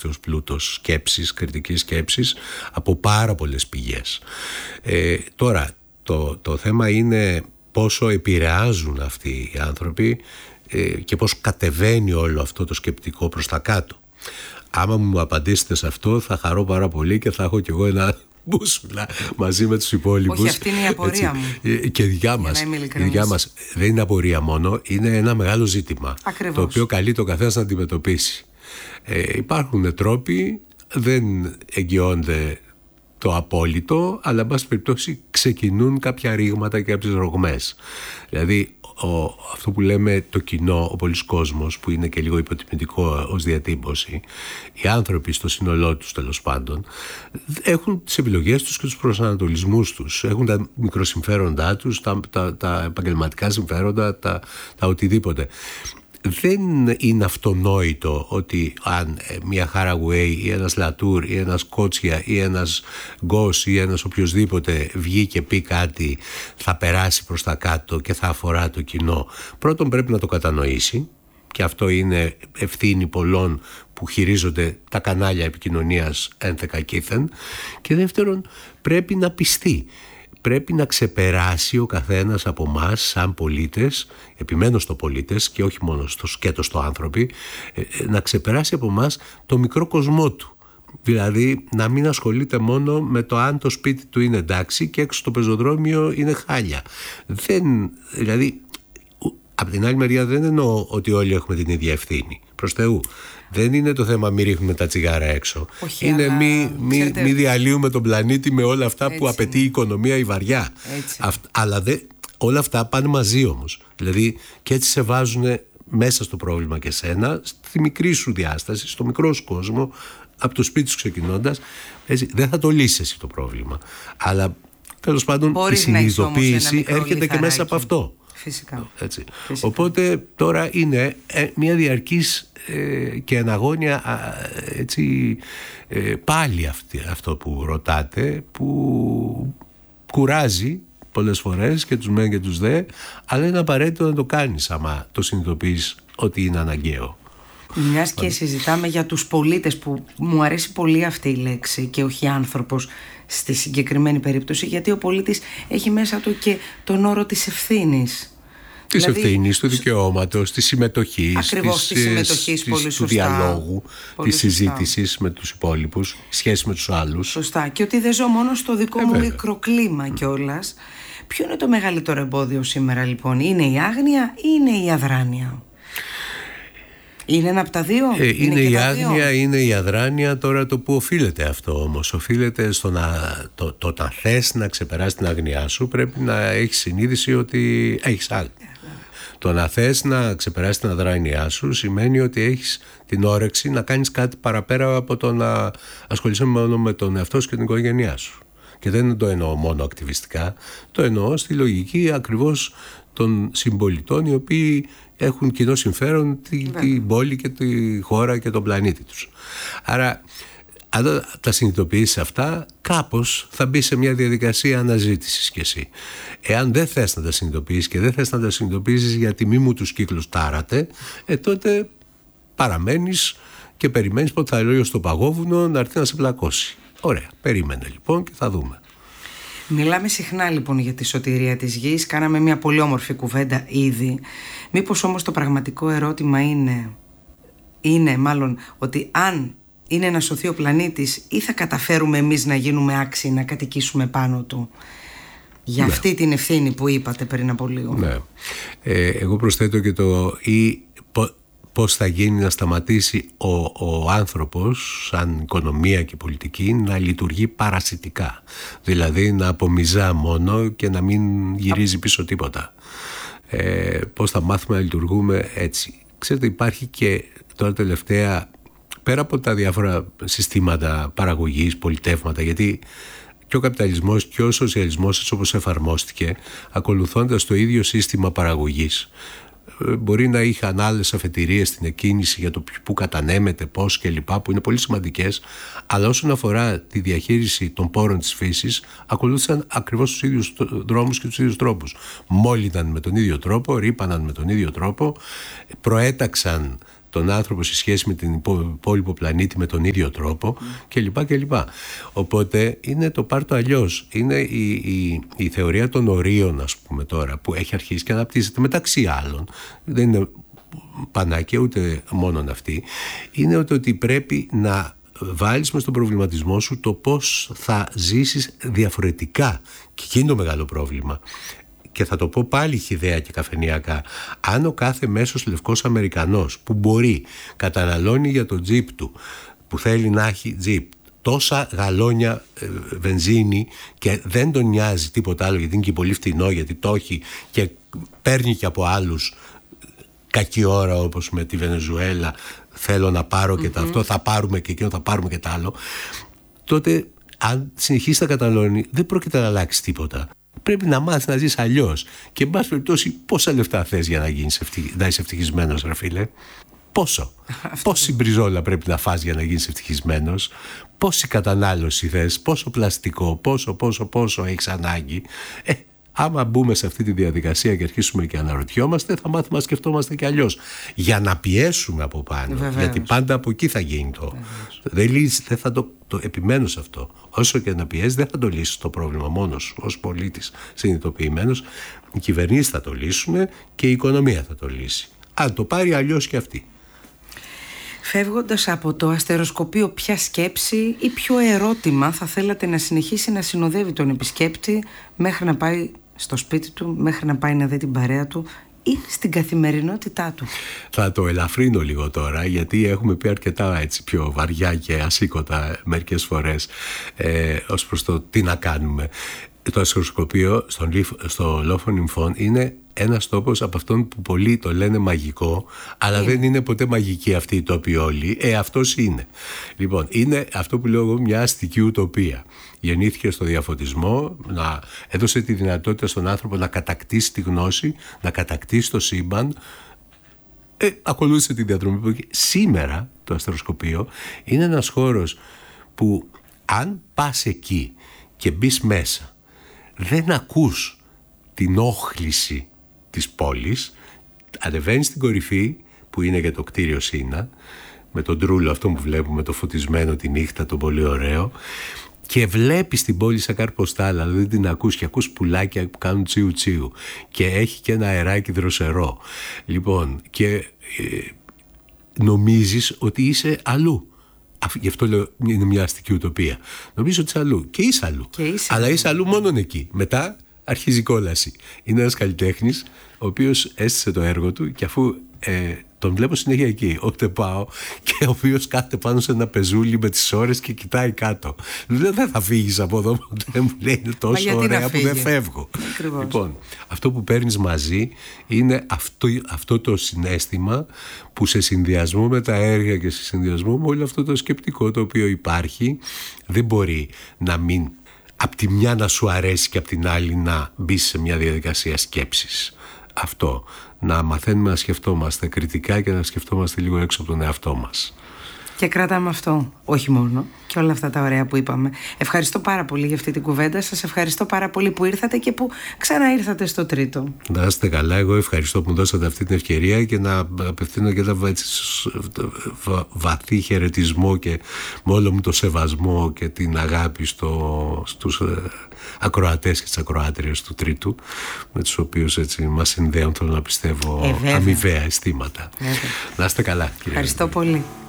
τεράστιος πλούτος σκέψης, κριτικής σκέψης από πάρα πολλές πηγές. Τώρα το θέμα είναι πόσο επηρεάζουν αυτοί οι άνθρωποι και πώς κατεβαίνει όλο αυτό το σκεπτικό προς τα κάτω. Άμα μου απαντήσετε σε αυτό θα χαρώ πάρα πολύ και θα έχω κι εγώ ένα μπούσουλα μαζί με τους υπόλοιπους. Όχι, αυτή είναι η απορία μου. Και δικιά μας δεν είναι απορία μόνο, είναι ένα μεγάλο ζήτημα. Ακριβώς. Το οποίο καλεί το καθένας να αντιμετωπίσει. Υπάρχουν τρόποι, δεν εγγυώνται το απόλυτο, αλλά εν πάση περιπτώσει ξεκινούν κάποια ρήγματα και κάποιες ρογμές. Δηλαδή αυτό που λέμε το κοινό, ο πολύς κόσμος, που είναι και λίγο υποτιμητικό ως διατύπωση, οι άνθρωποι στο σύνολό τους τέλος πάντων έχουν τις επιλογές τους και τους προσανατολισμούς τους, έχουν τα μικροσυμφέροντά τους, τα επαγγελματικά συμφέροντα, τα οτιδήποτε. Δεν είναι αυτονόητο ότι αν μια Haraway ή ένας Λατούρ ή ένας Κότσια ή ένας Γκος ή ένας οποιοσδήποτε βγει και πει κάτι θα περάσει προς τα κάτω και θα αφορά το κοινό. Πρώτον πρέπει να το κατανοήσει, και αυτό είναι ευθύνη πολλών που χειρίζονται τα κανάλια επικοινωνίας ένθεκα κήθεν, και δεύτερον πρέπει να πιστεί. Πρέπει να ξεπεράσει ο καθένας από εμάς σαν πολίτες, επιμένω στο πολίτες και όχι μόνο στο σκέτο στο άνθρωποι, να ξεπεράσει από εμάς το μικρό κοσμό του. Δηλαδή να μην ασχολείται μόνο με το αν το σπίτι του είναι εντάξει και έξω στο πεζοδρόμιο είναι χάλια. Δηλαδή, από την άλλη μεριά δεν εννοώ ότι όλοι έχουμε την ίδια ευθύνη. Προς Θεού. Δεν είναι το θέμα μη ρίχνουμε τα τσιγάρα έξω. Όχι, είναι αλλά μη διαλύουμε τον πλανήτη με όλα αυτά που απαιτεί η οικονομία η βαριά. Αλλά όλα αυτά πάνε μαζί όμως. Δηλαδή και έτσι σε βάζουν μέσα στο πρόβλημα και σένα, στη μικρή σου διάσταση, στο μικρό σου κόσμο, από το σπίτι σου ξεκινώντας. Δεν θα το λύσεις εσύ το πρόβλημα. Αλλά τέλος πάντων η συνειδητοποίηση έρχεται και μέσα από αυτό. Φυσικά. Έτσι. Οπότε τώρα είναι μια διαρκής και αναγώνια πάλι αυτό που ρωτάτε, που κουράζει πολλές φορές και τους μεν και τους δε, αλλά είναι απαραίτητο να το κάνεις άμα το συνειδητοποιείς ότι είναι αναγκαίο. Μιας και συζητάμε για τους πολίτες, που μου αρέσει πολύ αυτή η λέξη και όχι άνθρωπος στη συγκεκριμένη περίπτωση, γιατί ο πολίτης έχει μέσα του και τον όρο της ευθύνης. Της ευθύνης, του δικαιώματος, της συμμετοχής, του διαλόγου, της συζήτησης με τους υπόλοιπους, σχέση με τους άλλους. Σωστά. Και ότι δεν ζω μόνο στο δικό μου μικροκλίμα κιόλας. Ποιο είναι το μεγαλύτερο εμπόδιο σήμερα λοιπόν? Είναι η άγνοια ή είναι η αδράνεια? Είναι ένα από τα δύο? Είναι η άγνοια, είναι η αδράνεια. Τώρα το που οφείλεται αυτό όμως? Οφείλεται στο να θες να ξεπεράσεις την άγνοιά σου, πρέπει να έχεις συνείδηση ότι έχεις άγνοια. Το να θες να ξεπεράσεις την αδράνειά σου σημαίνει ότι έχεις την όρεξη να κάνεις κάτι παραπέρα από το να ασχολείσαι μόνο με τον εαυτό σου και την οικογένειά σου. Και δεν το εννοώ μόνο ακτιβιστικά, το εννοώ στη λογική ακριβώς των συμπολιτών οι οποίοι έχουν κοινό συμφέρον την πόλη και τη χώρα και τον πλανήτη τους. Άρα αν τα συνειδητοποιήσεις αυτά, κάπως θα μπει σε μια διαδικασία αναζήτησης κι εσύ. Εάν δεν θες να τα συνειδητοποιήσεις και δεν θες να τα συνειδητοποιήσεις γιατί μη μου τους κύκλους τάρατε, τότε παραμένεις και περιμένεις πότε θα ελόγει στο παγόβουνο να έρθει να σε πλακώσει. Ωραία, περίμενε λοιπόν και θα δούμε. Μιλάμε συχνά λοιπόν για τη σωτηρία της γης, κάναμε μια πολύ όμορφη κουβέντα ήδη. Μήπως όμως το πραγματικό ερώτημα είναι μάλλον ότι αν είναι να σωθεί ο πλανήτης, ή θα καταφέρουμε εμείς να γίνουμε άξιοι να κατοικήσουμε πάνω του? Για αυτή την ευθύνη που είπατε πριν από λίγο. Ναι. Εγώ προσθέτω και πώς θα γίνει να σταματήσει ο άνθρωπος σαν οικονομία και πολιτική να λειτουργεί παρασιτικά. Δηλαδή να απομυζά μόνο και να μην γυρίζει πίσω τίποτα. Πώς θα μάθουμε να λειτουργούμε έτσι? Ξέρετε, υπάρχει και τώρα τελευταία, πέρα από τα διάφορα συστήματα παραγωγής, πολιτεύματα, γιατί και ο καπιταλισμός και ο σοσιαλισμός έτσι όπως εφαρμόστηκε, ακολουθώντας το ίδιο σύστημα παραγωγής, μπορεί να είχαν άλλες αφετηρίες στην εκκίνηση για το που κατανέμεται, πώς και λοιπά, που είναι πολύ σημαντικές, αλλά όσον αφορά τη διαχείριση των πόρων της φύσης, ακολούθησαν ακριβώς τους ίδιους δρόμους και τους ίδιους τρόπους. Μόλυναν με τον ίδιο τρόπο, ρύπαναν με τον ίδιο τρόπο, προέταξαν τον άνθρωπο σε σχέση με την υπόλοιπο πλανήτη με τον ίδιο τρόπο κλπ. Οπότε είναι το πάρτο αλλιώς. Είναι η θεωρία των ορίων, ας πούμε, τώρα, που έχει αρχίσει και αναπτύσσεται μεταξύ άλλων. Δεν είναι πανάκια ούτε μόνον αυτή. Είναι ότι πρέπει να βάλεις μες στον προβληματισμό σου το πώς θα ζήσεις διαφορετικά. Και εκεί είναι το μεγάλο πρόβλημα. Και θα το πω πάλι χυδαία και καφενειακά. Αν ο κάθε μέσος λευκός Αμερικανός που μπορεί καταναλώνει για το τζιπ του, που θέλει να έχει τζιπ, τόσα γαλόνια βενζίνη και δεν τον νοιάζει τίποτα άλλο, γιατί είναι και πολύ φτηνό, γιατί το έχει και παίρνει και από άλλους κακή ώρα, όπως με τη Βενεζουέλα, θέλω να πάρω και αυτό θα πάρουμε και εκείνο θα πάρουμε και τ' άλλο, τότε αν συνεχίσει να καταναλώνει δεν πρόκειται να αλλάξει τίποτα. Πρέπει να μάθεις να ζεις αλλιώς. Και εν πάση περιπτώσει, πόσα λεφτά θες για να είσαι ευτυχισμένος, ρε φίλε? Πόσο? Πόση μπριζόλα πρέπει να φας για να γίνεις ευτυχισμένος? Πόση κατανάλωση θες? Πόσο πλαστικό? Πόσο έχεις ανάγκη? Άμα μπούμε σε αυτή τη διαδικασία και αρχίσουμε και αναρωτιόμαστε, θα μάθουμε να σκεφτόμαστε και αλλιώς. Για να πιέσουμε από πάνω. Βεβαίως. Γιατί πάντα από εκεί θα γίνει το. Δεν θα το επιμένω σε αυτό. Όσο και να πιέσεις, δεν θα το λύσεις το πρόβλημα μόνος ως πολίτης συνειδητοποιημένος. Οι κυβερνήσεις θα το λύσουν και η οικονομία θα το λύσει. Αν το πάρει αλλιώς και αυτή. Φεύγοντας από το αστεροσκοπείο, ποια σκέψη ή ποιο ερώτημα θα θέλατε να συνεχίσει να συνοδεύει τον επισκέπτη μέχρι να πάει στο σπίτι του, μέχρι να πάει να δει την παρέα του ή στην καθημερινότητά του? Θα το ελαφρύνω λίγο τώρα, γιατί έχουμε πει αρκετά έτσι πιο βαριά και ασήκωτα μερικές φορές ως προς το τι να κάνουμε. Το αστεροσκοπείο στο Λόφο Νυμφών είναι ένας τόπος από αυτόν που πολλοί το λένε μαγικό, αλλά δεν είναι ποτέ μαγική αυτή η τόπη όλοι. Αυτός είναι. Λοιπόν, είναι αυτό που λέω εγώ μια αστική ουτοπία. Γεννήθηκε στο διαφωτισμό, έδωσε τη δυνατότητα στον άνθρωπο να κατακτήσει τη γνώση, να κατακτήσει το σύμπαν. Ακολούθησε τη διαδρομή που έχει. Σήμερα το αστεροσκοπείο είναι ένας χώρος που αν πας εκεί και μπεις μέσα, δεν ακούς την όχληση της πόλης. Ανεβαίνεις στην κορυφή που είναι για το κτίριο Σίνα, με τον τρούλο αυτό που βλέπουμε, το φωτισμένο τη νύχτα, το πολύ ωραίο, και βλέπεις την πόλη σαν καρποστάλα, δηλαδή την ακούς και ακούς πουλάκια που κάνουν τσίου τσίου και έχει και ένα αεράκι δροσερό. Λοιπόν, και νομίζεις ότι είσαι αλλού. Γι' αυτό λέω είναι μια αστική ουτοπία. Νομίζω ότι είσαι αλλού. Και είσαι αλλού. Αλλά είσαι αλλού μόνον εκεί. Μετά αρχίζει η κόλαση. Είναι ένας καλλιτέχνης ο οποίος έστησε το έργο του και αφού τον βλέπω συνέχεια εκεί, όποτε πάω, και ο οποίος κάθεται πάνω σε ένα πεζούλι με τις ώρες και κοιτάει κάτω. Δεν θα φύγεις από εδώ, ποτέ, μου λέει είναι τόσο ωραία που δεν φεύγω. Ακριβώς. Λοιπόν, αυτό που παίρνεις μαζί είναι αυτό το συναίσθημα που σε συνδυασμό με τα έργα και σε συνδυασμό με όλο αυτό το σκεπτικό το οποίο υπάρχει, δεν μπορεί να μην απ' τη μια να σου αρέσει και απ' την άλλη να μπεις σε μια διαδικασία σκέψης. Αυτό, να μαθαίνουμε να σκεφτόμαστε κριτικά και να σκεφτόμαστε λίγο έξω από τον εαυτό μας. Και κρατάμε αυτό, όχι μόνο, και όλα αυτά τα ωραία που είπαμε. Ευχαριστώ πάρα πολύ για αυτή την κουβέντα. Σας ευχαριστώ πάρα πολύ που ήρθατε και που ξαναήρθατε στο τρίτο. Να είστε καλά, εγώ ευχαριστώ που μου δώσατε αυτή την ευκαιρία και να απευθύνω και ένα βαθύ χαιρετισμό και με όλο μου το σεβασμό και την αγάπη στους ακροατές και τις ακροάτριες του τρίτου, με τους οποίους έτσι μας συνδέουν, θέλω να πιστεύω, αμοιβαία αισθήματα. Να είστε καλά, κύριε. Ευχαριστώ πολύ.